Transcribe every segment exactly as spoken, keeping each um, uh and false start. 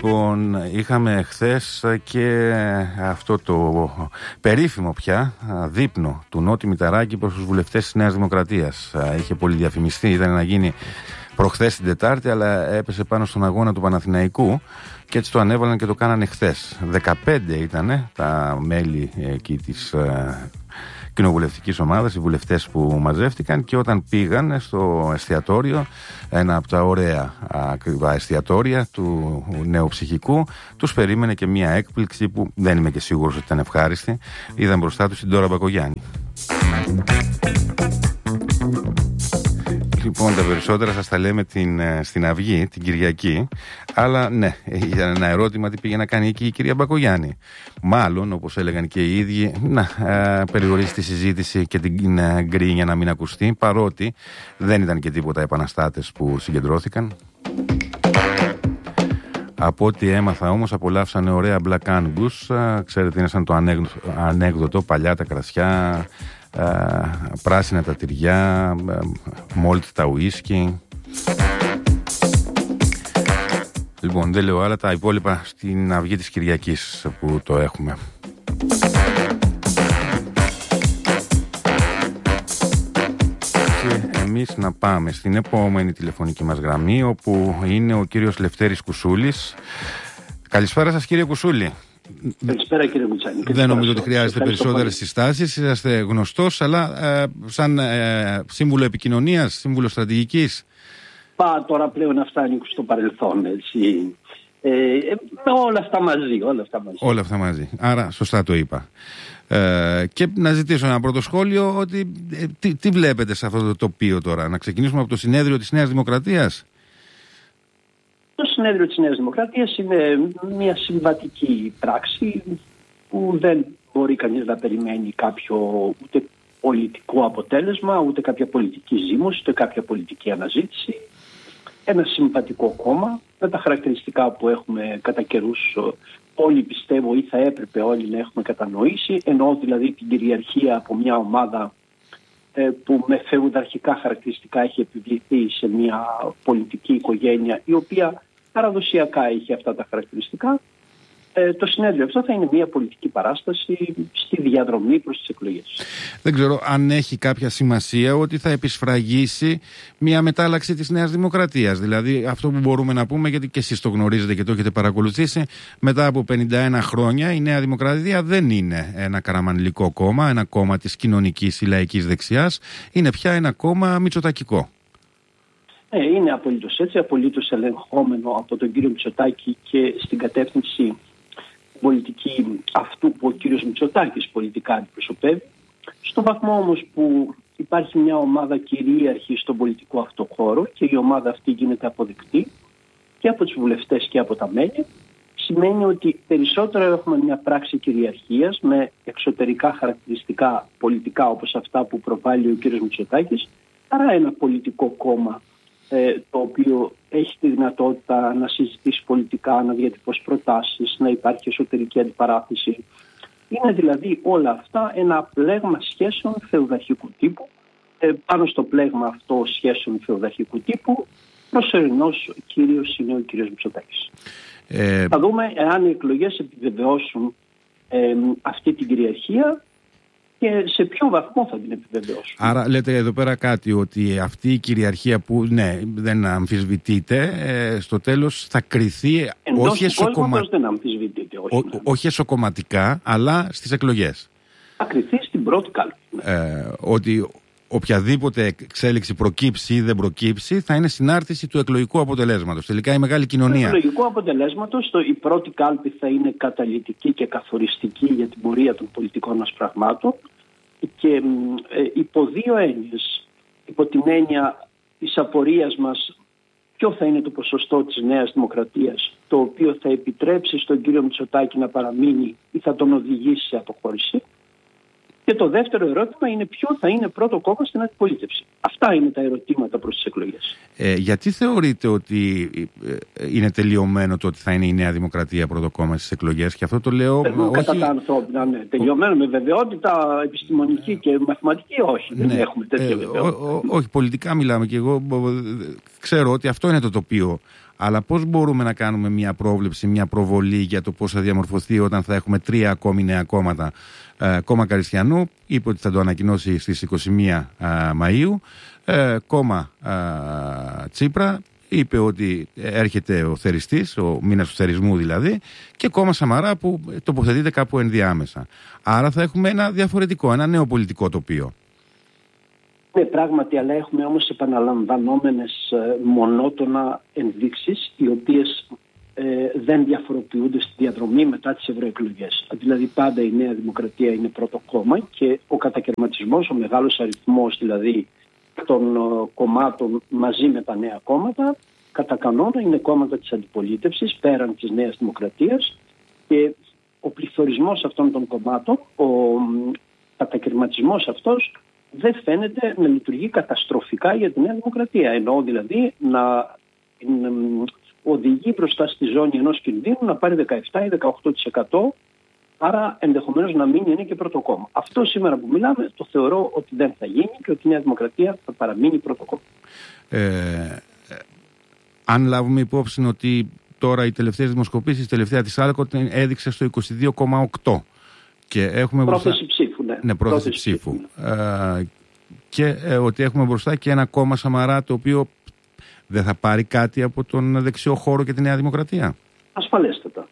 Λοιπόν, είχαμε χθες και αυτό το περίφημο πια δείπνο του Νότι Μηταράκη προς τους βουλευτές της Νέας Δημοκρατίας. Είχε πολύ διαφημιστεί, ήταν να γίνει προχθές την Τετάρτη, αλλά έπεσε πάνω στον αγώνα του Παναθηναϊκού και έτσι το ανέβαλαν και το κάνανε χθες. δεκαπέντε ήταν τα μέλη εκεί της κοινοβουλευτικής ομάδας, οι βουλευτές που μαζεύτηκαν, και όταν πήγαν στο εστιατόριο, ένα από τα ωραία ακριβά εστιατόρια του νεοψυχικού, τους περίμενε και μία έκπληξη που δεν είμαι και σίγουρος ότι ήταν ευχάριστη. Είδαν μπροστά τους την Ντόρα Μπακογιάννη. Λοιπόν, τα περισσότερα σας τα λέμε την, στην Αυγή, την Κυριακή. Αλλά ναι, ήταν ένα ερώτημα τι πήγε να κάνει εκεί η κυρία Μπακογιάννη. Μάλλον, όπως έλεγαν και οι ίδιοι, να ε, περιορίσει τη συζήτηση και την ε, γκρίνια να μην ακουστεί, παρότι δεν ήταν και τίποτα επαναστάτες που συγκεντρώθηκαν. Από ό,τι έμαθα όμως, απολαύσανε ωραία Black Angus. Ε, ξέρετε, είναι σαν το ανέκδοτο, παλιά τα κρασιά, Uh, πράσινα τα τυριά, uh, μόλτ τα ουίσκι. Λοιπόν, δεν λέω άλλα, τα υπόλοιπα στην Αυγή της Κυριακής που το έχουμε. Και εμείς να πάμε στην επόμενη τηλεφωνική μας γραμμή, όπου είναι ο κύριος Λευτέρης Κουσούλης. Καλησπέρα σας, κύριε Κουσούλη. Καλησπέρα, κύριε Μουτσάνη. Δεν νομίζω ότι χρειάζεται περισσότερες συστάσεις. Είσαστε γνωστός, αλλά ε, σαν ε, σύμβουλο επικοινωνίας, σύμβουλο στρατηγικής. Πά, τώρα πλέον αυτά ανήκουν στο παρελθόν, έτσι. Ε, ε, όλα αυτά μαζί, όλα αυτά μαζί. Όλα αυτά μαζί. Άρα, σωστά το είπα. Ε, και να ζητήσω ένα πρώτο σχόλιο, ότι ε, τι, τι βλέπετε σε αυτό το τοπίο τώρα. Να ξεκινήσουμε από το συνέδριο της Νέας Δημοκρατίας. Το συνέδριο της Νέας Δημοκρατίας είναι μια συμβατική πράξη που δεν μπορεί κανείς να περιμένει κάποιο ούτε πολιτικό αποτέλεσμα, ούτε κάποια πολιτική ζήμωση, ούτε κάποια πολιτική αναζήτηση. Ένα συμβατικό κόμμα με τα χαρακτηριστικά που έχουμε κατά καιρούς όλοι, πιστεύω, ή θα έπρεπε όλοι να έχουμε κατανοήσει, εννοώ δηλαδή την κυριαρχία από μια ομάδα που με φεουδαρχικά χαρακτηριστικά έχει επιβληθεί σε μια πολιτική οικογένεια η οποία παραδοσιακά είχε αυτά τα χαρακτηριστικά. Ε, το συνέδριο αυτό θα είναι μια πολιτική παράσταση στη διαδρομή προς τις εκλογές. Δεν ξέρω αν έχει κάποια σημασία ότι θα επισφραγίσει μια μετάλλαξη της Νέας Δημοκρατίας. Δηλαδή αυτό που μπορούμε να πούμε, γιατί και εσείς το γνωρίζετε και το έχετε παρακολουθήσει, μετά από πενήντα ένα χρόνια η Νέα Δημοκρατία δεν είναι ένα καραμανλικό κόμμα, ένα κόμμα της κοινωνικής ή λαϊκής δεξιάς, είναι πια ένα κόμμα μητσοτακικό. Ε, είναι απολύτως έτσι, απολύτως ελεγχόμενο από τον κύριο Μητσοτάκη και στην κατεύθυνση πολιτική αυτού που ο κύριος Μητσοτάκης πολιτικά αντιπροσωπεύει. Στο βαθμό όμως που υπάρχει μια ομάδα κυρίαρχη στον πολιτικό αυτό χώρο και η ομάδα αυτή γίνεται αποδεκτή και από τους βουλευτές και από τα μέλη, σημαίνει ότι περισσότερο έχουμε μια πράξη κυριαρχίας με εξωτερικά χαρακτηριστικά πολιτικά όπως αυτά που προβάλλει ο κύριος Μητσοτάκης, παρά ένα πολιτικό κόμμα το οποίο έχει τη δυνατότητα να συζητήσει πολιτικά, να διατυπώσει προτάσεις, να υπάρχει εσωτερική αντιπαράθεση. Είναι δηλαδή όλα αυτά ένα πλέγμα σχέσεων φεουδαρχικού τύπου. Ε, πάνω στο πλέγμα αυτό σχέσεων φεουδαρχικού τύπου προσωρινός κύριος είναι ο κύριος Μητσοτάκης. Ε... Θα δούμε εάν οι εκλογές επιβεβαιώσουν ε, αυτή την κυριαρχία και σε ποιο βαθμό θα την επιβεβαιώσουν. Άρα λέτε εδώ πέρα κάτι, ότι αυτή η κυριαρχία που ναι, δεν αμφισβητείται, ε, στο τέλος θα κριθεί όχι, εσωκομμα... δεν αμφισβητείται, όχι, Ό, ναι. όχι εσωκομματικά, αλλά στις εκλογές. Θα κριθεί στην πρώτη κάλπη. Ναι. Ε, ότι οποιαδήποτε εξέλιξη προκύψει ή δεν προκύψει θα είναι συνάρτηση του εκλογικού αποτελέσματος. Τελικά η μεγάλη κοινωνία. Του εκλογικού αποτελέσματος, το, η πρώτη κάλπη θα είναι καταλυτική και καθοριστική για την πορεία των πολιτικών μας πραγμάτων και ε, υπό δύο έννοιες. Υπό την έννοια της απορίας μας ποιο θα είναι το ποσοστό της Νέας Δημοκρατίας, το οποίο θα επιτρέψει στον κύριο Μητσοτάκη να παραμείνει ή θα τον οδηγήσει σε αποχώρηση. Και το δεύτερο ερώτημα είναι ποιο θα είναι πρώτο κόμμα στην αντιπολίτευση. Αυτά είναι τα ερωτήματα προς τις εκλογές. Ε, γιατί θεωρείτε ότι είναι τελειωμένο το ότι θα είναι η Νέα Δημοκρατία πρώτο κόμμα στις εκλογές? Και αυτό το λέω ε, όχι... Κατά τα ανθρώπινα, ναι. Τελειωμένο με βεβαιότητα επιστημονική και μαθηματική, όχι. Ναι. Δεν έχουμε τέτοια ε, βεβαιότητα. Ό, ό, όχι, πολιτικά μιλάμε και εγώ ξέρω ότι αυτό είναι το τοπίο Αλλά πώς μπορούμε να κάνουμε μια πρόβλεψη, μια προβολή για το πώς θα διαμορφωθεί όταν θα έχουμε τρία ακόμη νέα κόμματα? Ε, κόμμα Καριστιανού είπε ότι θα το ανακοινώσει στις είκοσι μία Μαΐου. Ε, κόμμα ε, Τσίπρα είπε ότι έρχεται ο θεριστής, ο μήνας του θερισμού δηλαδή, και κόμμα Σαμαρά που τοποθετείται κάπου ενδιάμεσα. Άρα θα έχουμε ένα διαφορετικό, ένα νέο πολιτικό τοπίο. Ναι, πράγματι, αλλά έχουμε όμως επαναλαμβανόμενες ε, μονότονα ενδείξεις, οι οποίες ε, δεν διαφοροποιούνται στη διαδρομή μετά τις ευρωεκλογές. Δηλαδή πάντα η Νέα Δημοκρατία είναι πρώτο κόμμα και ο κατακαιρματισμός, ο μεγάλος αριθμός δηλαδή των ε, κομμάτων μαζί με τα νέα κόμματα, κατά κανόνα είναι κόμματα της αντιπολίτευσης πέραν της Νέας Δημοκρατίας, και ο πληθωρισμός αυτών των κομμάτων, ο ε, κατακαιρματισμός αυτός, δεν φαίνεται να λειτουργεί καταστροφικά για τη Νέα Δημοκρατία. Εννοώ δηλαδή να οδηγεί μπροστά στη ζώνη ενός κινδύνου να πάρει δεκαεπτά ή δεκαοκτώ τοις εκατό, άρα ενδεχομένως να μην είναι και πρώτο κόμμα. Αυτό σήμερα που μιλάμε το θεωρώ ότι δεν θα γίνει και ότι η Νέα Δημοκρατία θα παραμείνει πρώτο κόμμα. Ε, αν λάβουμε υπόψη ότι τώρα οι τελευταίες δημοσκοπήσεις, η τελευταία της Άλκο έδειξε στο είκοσι δύο κόμμα οκτώ. Και έχουμε πρόθεση μπροστά... ψήφου, ναι. ναι πρόθεση ψήφου. ψήφου. Ε, και ε, ότι έχουμε μπροστά και ένα κόμμα Σαμαρά το οποίο δεν θα πάρει κάτι από τον δεξιό χώρο και τη Νέα Δημοκρατία. Ασφαλέστατα.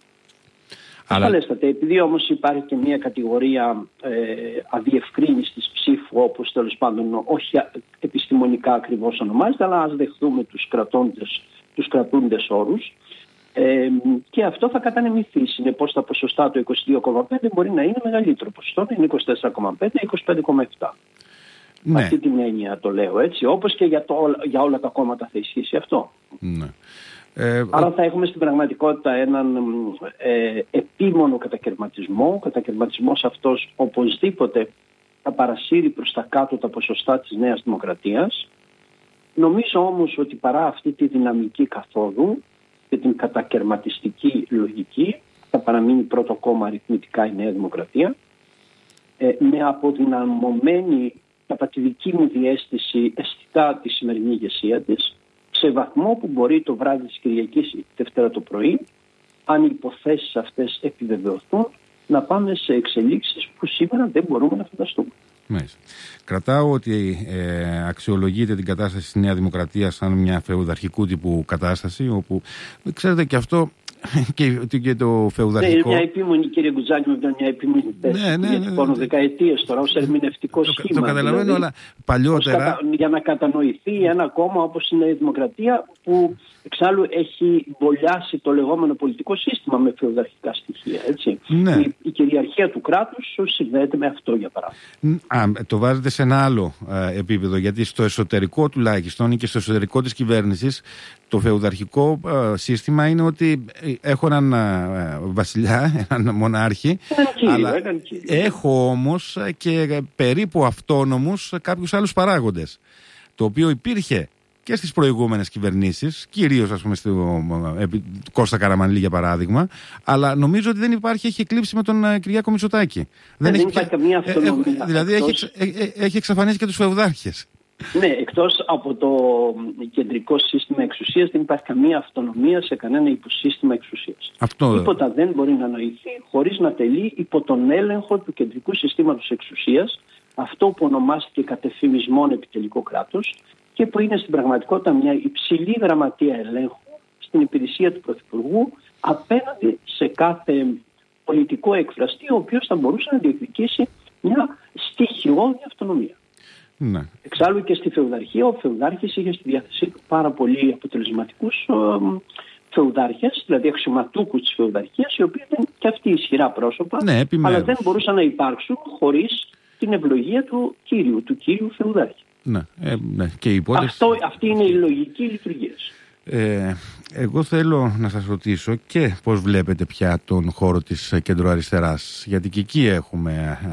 Αλλά... Ασφαλέστατα. Επειδή όμως υπάρχει και μια κατηγορία ε, αδιευκρίνιστης ψήφου, όπως τέλος πάντων όχι επιστημονικά ακριβώς ονομάζεται, αλλά ας δεχθούμε τους κρατώντες, τους κρατούντες όρους. Ε, και αυτό θα κατανεμηθεί. Συνεπώς τα ποσοστά του είκοσι δύο κόμμα πέντε μπορεί να είναι μεγαλύτερο ποσοστό, είναι είκοσι τέσσερα κόμμα πέντε, είκοσι πέντε κόμμα επτά. Ναι. Αυτή την έννοια το λέω έτσι, όπως και για, το, για όλα τα κόμματα θα ισχύσει αυτό. Ναι. Ε, Άρα θα έχουμε στην πραγματικότητα έναν ε, επίμονο κατακαιρματισμό. Ο κατακαιρματισμός αυτός οπωσδήποτε θα παρασύρει προς τα κάτω τα ποσοστά της Νέας Δημοκρατίας. Νομίζω όμως ότι παρά αυτή τη δυναμική καθόδου και την κατακαιρματιστική λογική θα παραμείνει πρώτο κόμμα αριθμητικά η Νέα Δημοκρατία, ε, με αποδυναμωμένη κατά τη δική μου διαίσθηση αισθητά τη σημερινή ηγεσία της, σε βαθμό που μπορεί το βράδυ της Κυριακής ή Δευτέρα το πρωί, αν οι υποθέσεις αυτές επιβεβαιωθούν, να πάμε σε εξελίξεις που σήμερα δεν μπορούμε να φανταστούμε. Μάλιστα. Κρατάω ότι ε, αξιολογείται την κατάσταση στη Νέα Δημοκρατία σαν μια φεουδαρχικού τύπου κατάσταση, όπου ξέρετε και αυτό και, και το φεουδαρχικό. Ναι, είναι μια επίμονη, κύριε Γκουτζάκη, με μια επίμονη θέση. Ναι, ναι, ναι, ναι, ναι. Δεκαετίες τώρα ως ερμηνευτικό το, σχήμα. Το καταλαβαίνω, δηλαδή, αλλά παλιότερα. Κατα... Για να κατανοηθεί ένα κόμμα όπως είναι η Δημοκρατία, που εξάλλου έχει μπολιάσει το λεγόμενο πολιτικό σύστημα με φεουδαρχικά στοιχεία. Έτσι. Ναι. Η, η κυριαρχία του κράτους συνδέεται με αυτό, για παράδειγμα. Α, το βάζετε σε ένα άλλο ε, επίπεδο, γιατί στο εσωτερικό τουλάχιστον ή και στο εσωτερικό της κυβέρνησης, το φεουδαρχικό ε, σύστημα είναι ότι έχω έναν ε, βασιλιά, έναν μονάρχη, έναν κύριο, αλλά έναν κύριο. Έχω όμως και περίπου αυτόνομους κάποιους άλλους παράγοντες, το οποίο υπήρχε και στις προηγούμενες κυβερνήσεις, κυρίως ας πούμε στο ε, Κώστα Καραμανλή για παράδειγμα, αλλά νομίζω ότι δεν υπάρχει, έχει εκλείψει με τον ε, Κυριάκο Μητσοτάκη. Δεν, δεν έχει υπάρχει καμία αυτονομία. Ε, ε, δηλαδή εκτός... έχει, ε, ε, έχει εξαφανίσει και τους φεουδάρχες. Ναι, εκτός από το κεντρικό σύστημα εξουσίας δεν υπάρχει καμία αυτονομία σε κανένα υποσύστημα εξουσίας. Αυτό... Τίποτα δεν μπορεί να νοηθεί χωρίς να τελεί υπό τον έλεγχο του κεντρικού συστήματος εξουσίας, αυτό που ονομάστηκε κατεφημισμόν επιτελικό κράτος και που είναι στην πραγματικότητα μια υψηλή γραμματεία ελέγχου στην υπηρεσία του Πρωθυπουργού απέναντι σε κάθε πολιτικό εκφραστή, ο οποίος θα μπορούσε να διεκδικήσει μια στοιχειώδη αυτονομία. Ναι. Εξάλλου και στη φεουδαρχία, ο φεουδάρχης είχε στη διάθεσή του πάρα πολύ αποτελεσματικούς ε, φεουδάρχες, δηλαδή αξιωματούχους της φεουδαρχίας, οι οποίοι ήταν και αυτοί ισχυρά πρόσωπα, ναι, αλλά δεν μπορούσαν να υπάρξουν χωρίς την ευλογία του κύριου, του κύριου φεουδάρχη. Ναι, ε, ναι. Και υπότες... Αυτό, αυτή είναι η λογική λειτουργία. Ε, εγώ θέλω να σας ρωτήσω και πώς βλέπετε πια τον χώρο της κεντροαριστεράς, γιατί και εκεί έχουμε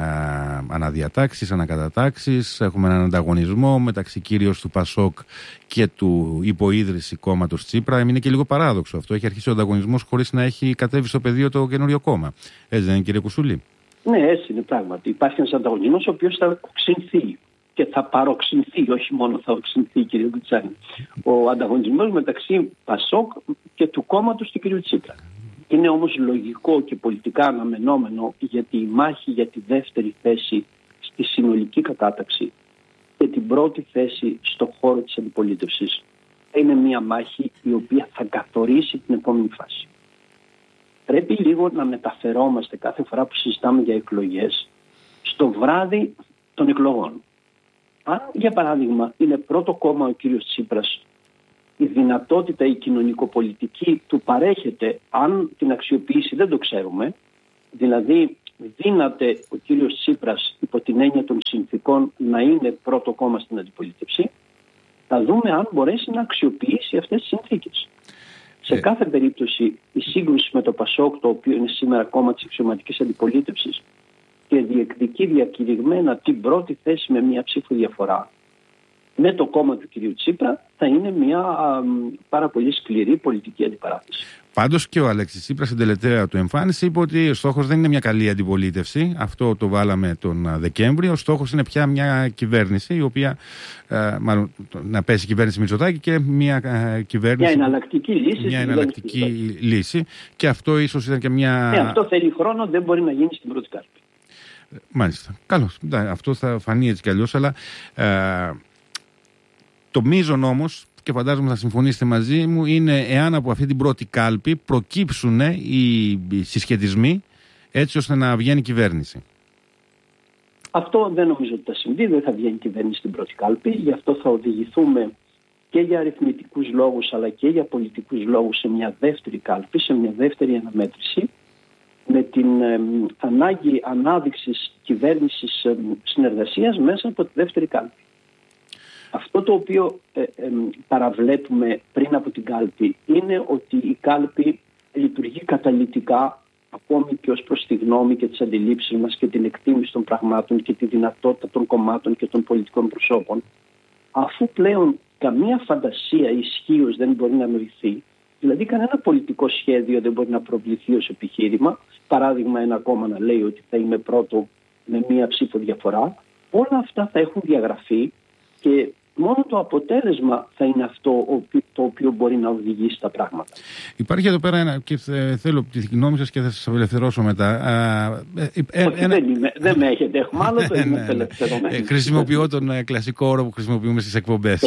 α, αναδιατάξεις, ανακατατάξεις, έχουμε έναν ανταγωνισμό μεταξύ κυρίως του Πασόκ και του υποίδρυση κόμματος Τσίπρα. Είναι και λίγο παράδοξο αυτό, έχει αρχίσει ο ανταγωνισμός χωρίς να έχει κατέβει στο πεδίο το καινούριο κόμμα. Έτσι δεν είναι, κύριε Κουσούλη? Ναι, έτσι είναι πράγματι. Υπάρχει ένας ανταγωνισμός ο οποίος θα οξυνθεί. και θα παροξυνθεί, όχι μόνο θα οξυνθεί, κύριε Κουτσάνη, ο ανταγωνισμός μεταξύ Πασόκ και του κόμματος του κύριου Τσίπρα. Είναι όμως λογικό και πολιτικά αναμενόμενο, γιατί η μάχη για τη δεύτερη θέση στη συνολική κατάταξη και την πρώτη θέση στον χώρο της αντιπολίτευσης είναι μια μάχη η οποία θα καθορίσει την επόμενη φάση. Πρέπει λίγο να μεταφερόμαστε κάθε φορά που συζητάμε για εκλογές στο βράδυ των εκλογών. Αν, για παράδειγμα, είναι πρώτο κόμμα ο κύριος Τσίπρας, η δυνατότητα η κοινωνικοπολιτική του παρέχεται, αν την αξιοποιήσει δεν το ξέρουμε, δηλαδή δύναται ο κύριος Τσίπρας υπό την έννοια των συνθήκων να είναι πρώτο κόμμα στην αντιπολίτευση, θα δούμε αν μπορέσει να αξιοποιήσει αυτές τις συνθήκες. Σε κάθε περίπτωση η σύγκρουση με το Πασόκ, το οποίο είναι σήμερα κόμμα της αξιωματικής αντιπολίτευσης και διεκδικεί διακηρυγμένα την πρώτη θέση με μια ψήφο διαφορά με το κόμμα του κυρίου Τσίπρα, θα είναι μια α, πάρα πολύ σκληρή πολιτική αντιπαράθεση. Πάντως και ο Αλέξης Τσίπρας στην τελευταία του εμφάνιση είπε ότι ο στόχος δεν είναι μια καλή αντιπολίτευση. Αυτό το βάλαμε τον Δεκέμβριο. Ο στόχος είναι πια μια κυβέρνηση, η οποία ε, μάλλον να πέσει η κυβέρνηση Μητσοτάκη και μια ε, κυβέρνηση. Μια εναλλακτική λύση. Μια εναλλακτική λύση. Και αυτό ίσως ήταν και μια. Ναι, αυτό θέλει χρόνο, δεν μπορεί να γίνει στην πρώτη κάρτα. Μάλιστα. Καλώς. Αυτό θα φανεί έτσι κι αλλιώς, αλλά. Ε, Το μείζον όμως, και φαντάζομαι θα συμφωνήσετε μαζί μου, είναι εάν από αυτή την πρώτη κάλπη προκύψουν οι συσχετισμοί έτσι ώστε να βγαίνει κυβέρνηση. Αυτό δεν νομίζω ότι θα συμβεί, δεν θα βγαίνει κυβέρνηση στην πρώτη κάλπη, γι' αυτό θα οδηγηθούμε και για αριθμητικούς λόγους αλλά και για πολιτικούς λόγους σε μια δεύτερη κάλπη, σε μια δεύτερη αναμέτρηση, με την ε, ανάγκη ανάδειξης κυβέρνησης ε, συνεργασίας μέσα από τη δεύτερη κάλπη. Αυτό το οποίο ε, ε, παραβλέπουμε πριν από την κάλπη είναι ότι η κάλπη λειτουργεί καταλυτικά ακόμη και ως προς τη γνώμη και τις αντιλήψεις μας και την εκτίμηση των πραγμάτων και τη δυνατότητα των κομμάτων και των πολιτικών προσώπων, αφού πλέον καμία φαντασία ισχύως δεν μπορεί να νοηθεί, δηλαδή κανένα πολιτικό σχέδιο δεν μπορεί να προβληθεί ως επιχείρημα, παράδειγμα ένα κόμμα να λέει ότι θα είμαι πρώτο με μία ψήφο διαφορά, όλα αυτά θα έχουν διαγραφεί και μόνο το αποτέλεσμα θα είναι αυτό το οποίο μπορεί να οδηγήσει τα πράγματα. Υπάρχει εδώ πέρα ένα, και θέλω τη γνώμη σας και θα σας απελευθερώσω μετά. Όχι, ένα... δεν, είμαι, δεν με έχετε εχμάλωτο, είμαι απελευθερωμένο. Χρησιμοποιώ τον κλασικό όρο που χρησιμοποιούμε στις εκπομπές.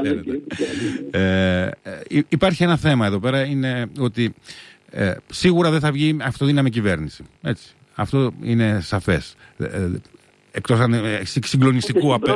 ε, υπάρχει ένα θέμα εδώ πέρα, είναι ότι ε, σίγουρα δεν θα βγει αυτοδύναμη κυβέρνηση. Έτσι. Αυτό είναι σαφές. Εκτός συγκλονιστικού, απε...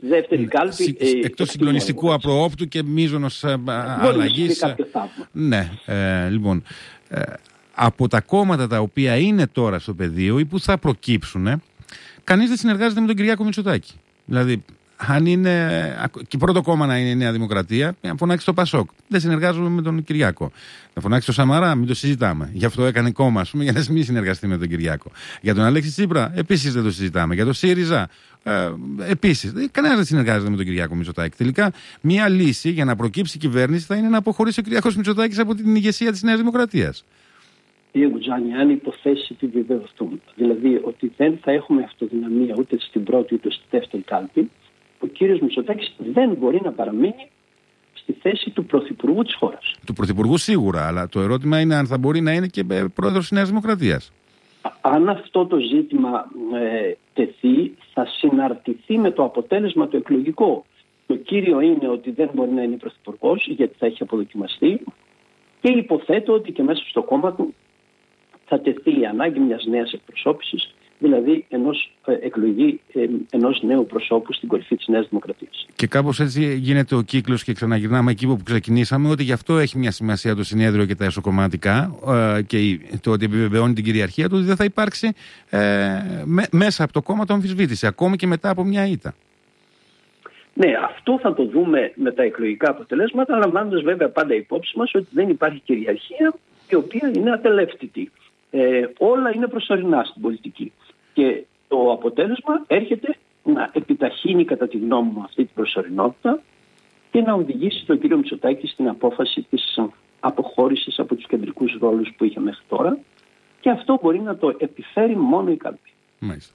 συγκλονιστικού απροόπτου και μείζωνος αλλαγής. Ναι, ε, λοιπόν, ε, από τα κόμματα τα οποία είναι τώρα στο πεδίο ή που θα προκύψουν, ε, κανείς δεν συνεργάζεται με τον Κυριάκο Μητσοτάκη. Δηλαδή, αν είναι και πρώτο κόμμα να είναι η Νέα Δημοκρατία, να φωνάξει το Πασόκ. Δεν συνεργάζομαι με τον Κυριάκο. Να φωνάξει το Σαμαρά, μην το συζητάμε. Γι' αυτό έκανε κόμμα, ας πούμε, για να μην συνεργαστεί με τον Κυριάκο. Για τον Αλέξη Τσίπρα, επίσης δεν το συζητάμε. Για τον ΣΥΡΙΖΑ, ε, επίσης. Κανένας δεν συνεργάζεται με τον Κυριάκο Μητσοτάκη. Τελικά, μία λύση για να προκύψει η κυβέρνηση θα είναι να αποχωρήσει ο Κυριάκος Μητσοτάκης από την ηγεσία της Νέας Δημοκρατίας. Κύριε Γκουτζάνη, αν υποθέσεις επιβεβαιωθούν, δηλαδή ότι δεν θα έχουμε αυτοδυναμία ούτε στην πρώτη ούτε στη δεύτερη κάλπη, ο κύριος Μητσοτάκης δεν μπορεί να παραμείνει στη θέση του Πρωθυπουργού της χώρας. Του Πρωθυπουργού σίγουρα, αλλά το ερώτημα είναι αν θα μπορεί να είναι και πρόεδρος της Νέας Δημοκρατίας. Αν αυτό το ζήτημα ε, τεθεί, θα συναρτηθεί με το αποτέλεσμα το εκλογικό. Το κύριο είναι ότι δεν μπορεί να είναι πρωθυπουργός, γιατί θα έχει αποδοκιμαστεί, και υποθέτω ότι και μέσα στο κόμμα του θα τεθεί η ανάγκη μιας νέας εκπροσώπησης, δηλαδή ενός ε, εκλογή ε, ενός νέου προσώπου στην κορυφή της Νέας Δημοκρατίας. Και κάπως έτσι γίνεται ο κύκλος και ξαναγυρνάμε εκεί που ξεκινήσαμε, ότι γι' αυτό έχει μια σημασία το συνέδριο και τα εσωκομματικά ε, και το ότι επιβεβαιώνει την κυριαρχία του, ότι δεν θα υπάρξει ε, με, μέσα από το κόμμα το αμφισβήτηση, ακόμη και μετά από μια ήττα. Ναι, αυτό θα το δούμε με τα εκλογικά αποτελέσματα, λαμβάνοντας βέβαια πάντα υπόψη μας ότι δεν υπάρχει κυριαρχία η οποία είναι ατελεύτητη. Ε, όλα είναι προσωρινά στην πολιτική. Και το αποτέλεσμα έρχεται να επιταχύνει κατά τη γνώμη μου αυτή την προσωρινότητα και να οδηγήσει τον κύριο Μητσοτάκη στην απόφαση της αποχώρησης από τους κεντρικούς ρόλους που είχε μέχρι τώρα, και αυτό μπορεί να το επιφέρει μόνο η κάλπη. Μάλιστα.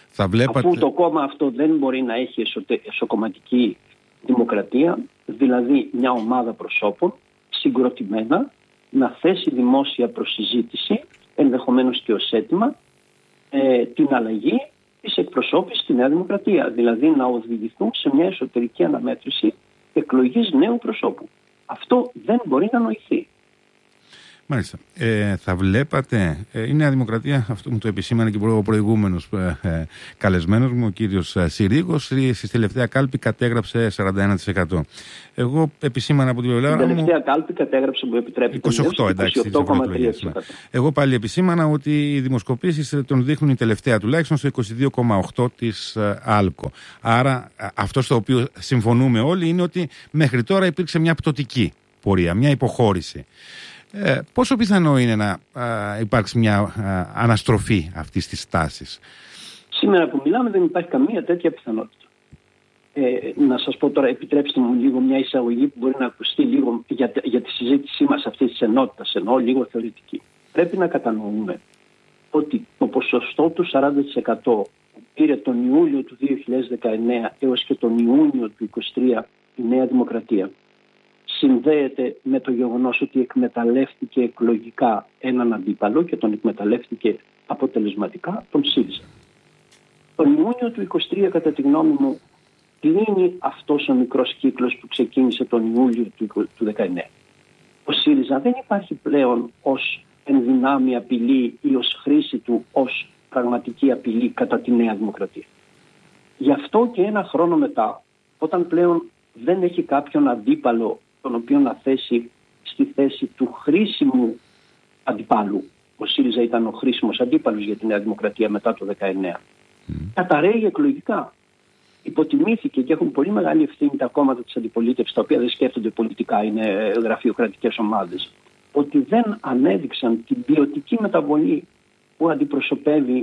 Θα βλέπατε... Αφού το κόμμα αυτό δεν μπορεί να έχει εσωτε... εσωκομματική δημοκρατία, δηλαδή μια ομάδα προσώπων συγκροτημένα να θέσει δημόσια προς συζήτηση, ενδεχομένως και ως αίτημα, ε, την αλλαγή της εκπροσώπησης στη Νέα Δημοκρατία. Δηλαδή να οδηγηθούν σε μια εσωτερική αναμέτρηση εκλογής νέου προσώπου. Αυτό δεν μπορεί να νοηθεί. Μάλιστα. Ε, θα βλέπατε, ε, η Νέα Δημοκρατία, αυτό μου το επισήμανε και ο προηγούμενος ε, ε, καλεσμένος μου, ο κύριος Συρίγος, στη τελευταία κάλπη κατέγραψε σαράντα ένα τοις εκατό. Εγώ επισήμανα από την πλευρά μου. Την τελευταία κάλπη κατέγραψε, που επιτρέπει είκοσι οκτώ, εντάξει, είκοσι οκτώ κόμμα τρία τοις εκατό. Εγώ πάλι επισήμανα ότι οι δημοσκοπήσεις τον δείχνουν η τελευταία τουλάχιστον στο είκοσι δύο κόμμα οκτώ της ΑΛΚΟ. Άρα αυτό στο οποίο συμφωνούμε όλοι είναι ότι μέχρι τώρα υπήρξε μια πτωτική πορεία, μια υποχώρηση. Ε, πόσο πιθανό είναι να α, υπάρξει μια α, αναστροφή αυτής της τάσης? Σήμερα που μιλάμε δεν υπάρχει καμία τέτοια πιθανότητα. Ε, να σας πω τώρα, επιτρέψτε μου λίγο μια εισαγωγή που μπορεί να ακουστεί λίγο για, για τη συζήτησή μας αυτής της ενότητας, εννοώ λίγο θεωρητική. Πρέπει να κατανοούμε ότι το ποσοστό του σαράντα τοις εκατό που πήρε τον Ιούλιο του δύο χιλιάδες δεκαεννέα έως και τον Ιούνιο του είκοσι τρία η Νέα Δημοκρατία συνδέεται με το γεγονός ότι εκμεταλλεύτηκε εκλογικά έναν αντίπαλο και τον εκμεταλλεύτηκε αποτελεσματικά τον ΣΥΡΙΖΑ. Τον Ιούνιο του είκοσι τρία, κατά τη γνώμη μου, κλείνει αυτός ο μικρός κύκλος που ξεκίνησε τον Ιούλιο του δεκαεννέα. Ο ΣΥΡΙΖΑ δεν υπάρχει πλέον ως ενδυνάμει απειλή ή ως χρήση του ως πραγματική απειλή κατά τη Νέα Δημοκρατία. Γι' αυτό και ένα χρόνο μετά, όταν πλέον δεν έχει κάποιον αντίπαλο τον οποίο να θέσει στη θέση του χρήσιμου αντιπάλου. Ο ΣΥΡΙΖΑ ήταν ο χρήσιμος αντίπαλος για τη Νέα Δημοκρατία μετά το δεκαεννέα. Mm. Καταραίει εκλογικά. Υποτιμήθηκε και έχουν πολύ μεγάλη ευθύνη τα κόμματα της αντιπολίτευσης, τα οποία δεν σκέφτονται πολιτικά, είναι γραφειοκρατικές ομάδες, ότι δεν ανέδειξαν την ποιοτική μεταβολή που αντιπροσωπεύει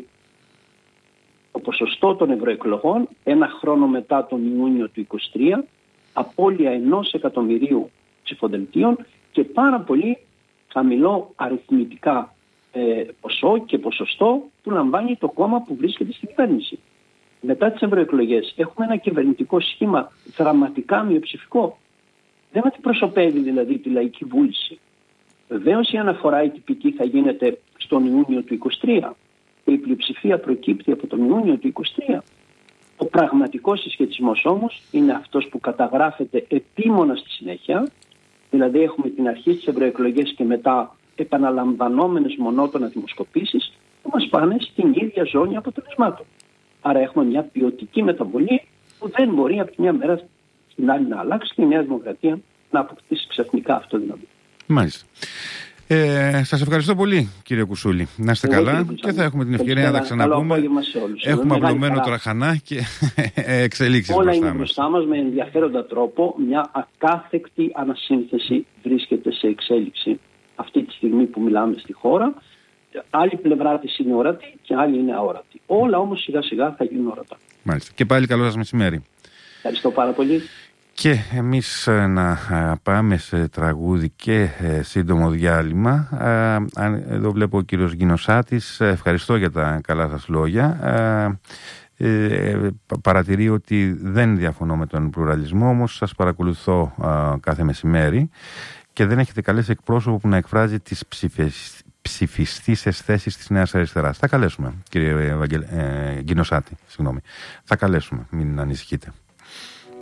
το ποσοστό των ευρωεκλογών ένα χρόνο μετά τον Ιούνιο του είκοσι τρία, απώλεια ενός εκατομμυρίου ψηφοδελτίων και πάρα πολύ χαμηλό αριθμητικά ε, ποσό και ποσοστό που λαμβάνει το κόμμα που βρίσκεται στην κυβέρνηση. Μετά τις ευρωεκλογές έχουμε ένα κυβερνητικό σχήμα δραματικά μειοψηφικό. Δεν αντιπροσωπεύει δηλαδή τη λαϊκή βούληση. Βεβαίως η αναφορά η τυπική θα γίνεται στον Ιούνιο του είκοσι τρία. Η πλειοψηφία προκύπτει από τον Ιούνιο του είκοσι τρία. Ο πραγματικός συσχετισμός όμως είναι αυτός που καταγράφεται επίμονα στη συνέχεια. Δηλαδή έχουμε την αρχή της ευρωεκλογές και μετά επαναλαμβανόμενες μονότονα δημοσκοπήσεις που μας πάνε στην ίδια ζώνη αποτελεσμάτων. Άρα έχουμε μια ποιοτική μεταβολή που δεν μπορεί από τη μια μέρα στην άλλη να αλλάξει και η Νέα Δημοκρατία να αποκτήσει ξαφνικά αυτό δυνατό. Μάλιστα. Ε, σας ευχαριστώ πολύ, κύριε Κουσούλη. Να είστε Εγώ, καλά και θα έχουμε την ευκαιρία να τα ξαναπούμε. Έχουμε απλωμένο το ραχανά και εξελίξεις όλα μπροστά είναι μας. μπροστά μας με ενδιαφέροντα τρόπο. Μια ακάθεκτη ανασύνθεση βρίσκεται σε εξέλιξη αυτή τη στιγμή που μιλάμε στη χώρα. Άλλη πλευρά της είναι ορατή και άλλη είναι αόρατη. Όλα όμως σιγά σιγά θα γίνουν ορατά. Μάλιστα. Και πάλι καλό σας μεσημέρι. Ευχαριστώ πάρα πολύ. Και εμείς να πάμε σε τραγούδι και σύντομο διάλειμμα. Εδώ βλέπω ο κύριος Γκινοσάτης. Ευχαριστώ για τα καλά σας λόγια. Ε, παρατηρεί ότι δεν διαφωνώ με τον πλουραλισμό, όμως σας παρακολουθώ κάθε μεσημέρι και δεν έχετε καλέσει εκπρόσωπο που να εκφράζει τις ψηφες, ψηφιστείς θέσεις της Νέας Αριστεράς. Θα καλέσουμε, κύριε Ευαγγελ... ε, Γκινοσάτη, συγγνώμη. Θα καλέσουμε, μην ανησυχείτε.